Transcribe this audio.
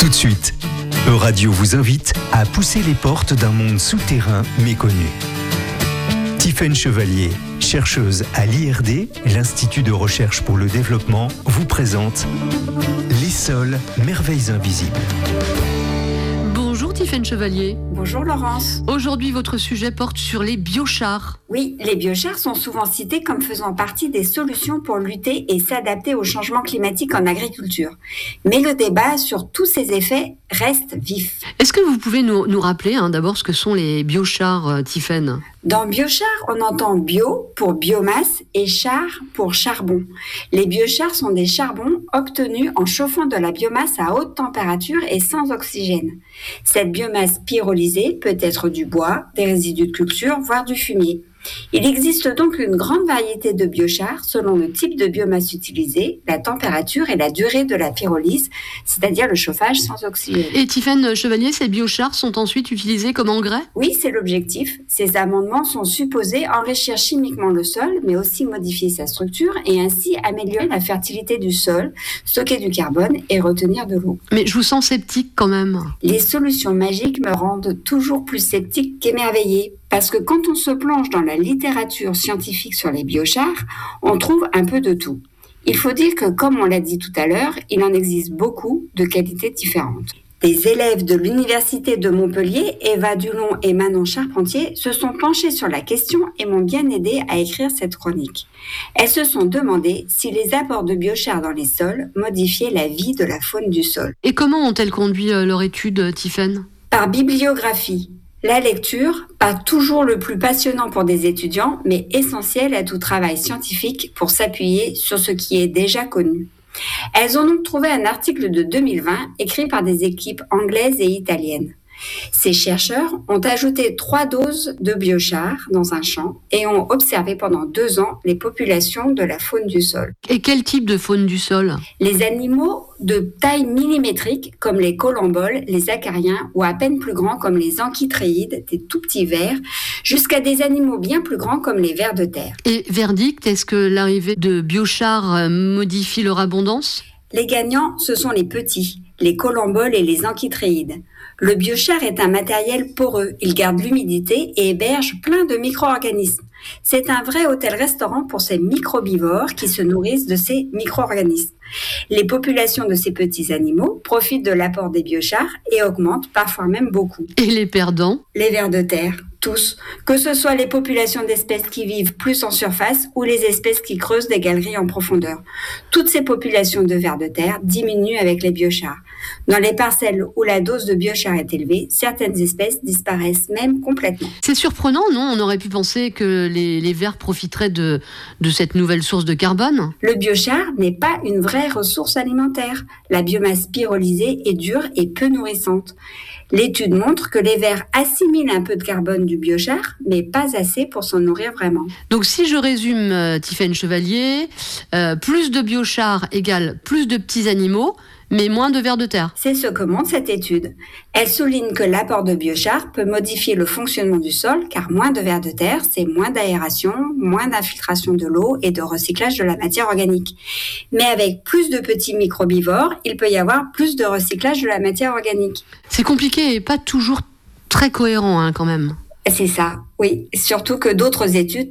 Tout de suite, Euradio vous invite à pousser les portes d'un monde souterrain méconnu. Tiffaine Chevalier, chercheuse à l'IRD, l'Institut de recherche pour le développement, vous présente Les sols, merveilles invisibles. Bonjour Tiffaine Chevalier. Bonjour Laurence. Aujourd'hui, votre sujet porte sur les biochars. Oui, les biochars sont souvent cités comme faisant partie des solutions pour lutter et s'adapter au changement climatique en agriculture. Mais le débat sur tous ces effets reste vif. Est-ce que vous pouvez nous rappeler d'abord ce que sont les biochars, Tiffaine ? Dans biochar, on entend bio pour biomasse et char pour charbon. Les biochars sont des charbons obtenus en chauffant de la biomasse à haute température et sans oxygène. Cette biomasse pyrolysée peut être du bois, des résidus de culture, voire du fumier. Il existe donc une grande variété de biochars selon le type de biomasse utilisée, la température et la durée de la pyrolyse, c'est-à-dire le chauffage sans oxygène. Et Tiffaine Chevalier, ces biochars sont ensuite utilisés comme engrais ? Oui, c'est l'objectif. Ces amendements sont supposés enrichir chimiquement le sol, mais aussi modifier sa structure et ainsi améliorer la fertilité du sol, stocker du carbone et retenir de l'eau. Mais je vous sens sceptique quand même. Les solutions magiques me rendent toujours plus sceptique qu'émerveillée. Parce que quand on se plonge dans la littérature scientifique sur les biochars, on trouve un peu de tout. Il faut dire que, comme on l'a dit tout à l'heure, il en existe beaucoup de qualités différentes. Des élèves de l'Université de Montpellier, Eva Dulon et Manon Charpentier, se sont penchés sur la question et m'ont bien aidé à écrire cette chronique. Elles se sont demandé si les apports de biochars dans les sols modifiaient la vie de la faune du sol. Et comment ont-elles conduit leur étude, Tiffaine ? Par bibliographie. La lecture, pas toujours le plus passionnant pour des étudiants, mais essentiel à tout travail scientifique pour s'appuyer sur ce qui est déjà connu. Elles ont donc trouvé un article de 2020 écrit par des équipes anglaises et italiennes. Ces chercheurs ont ajouté 3 doses de biochars dans un champ et ont observé pendant 2 ans les populations de la faune du sol. Et quel type de faune du sol ? Les animaux de taille millimétrique comme les colamboles, les acariens ou à peine plus grands comme les ankhytréides, des tout petits vers, jusqu'à des animaux bien plus grands comme les vers de terre. Et verdict, est-ce que l'arrivée de biochars modifie leur abondance ? Les gagnants, ce sont les petits, les colamboles et les ankhytréides. Le biochar est un matériel poreux, il garde l'humidité et héberge plein de micro-organismes. C'est un vrai hôtel-restaurant pour ces microbivores qui se nourrissent de ces micro-organismes. Les populations de ces petits animaux profitent de l'apport des biochars et augmentent parfois même beaucoup. Et les perdants ? Les vers de terre, tous, que ce soit les populations d'espèces qui vivent plus en surface ou les espèces qui creusent des galeries en profondeur. Toutes ces populations de vers de terre diminuent avec les biochars. Dans les parcelles où la dose de biochar est élevée, certaines espèces disparaissent même complètement. C'est surprenant, non ? On aurait pu penser que les vers profiteraient de cette nouvelle source de carbone. Le biochar n'est pas une vraie ressource alimentaire. La biomasse pyrolysée est dure et peu nourrissante. L'étude montre que les vers assimilent un peu de carbone du biochar, mais pas assez pour s'en nourrir vraiment. Donc si je résume, Tiffaine Chevalier, plus de biochar égale plus de petits animaux, mais moins de vers de terre. C'est ce que montre cette étude. Elle souligne que l'apport de biochar peut modifier le fonctionnement du sol, car moins de vers de terre, c'est moins d'aération, moins d'infiltration de l'eau et de recyclage de la matière organique. Mais avec plus de petits microbivores, il peut y avoir plus de recyclage de la matière organique. C'est compliqué et pas toujours très cohérent quand même. C'est ça, oui. Surtout que d'autres études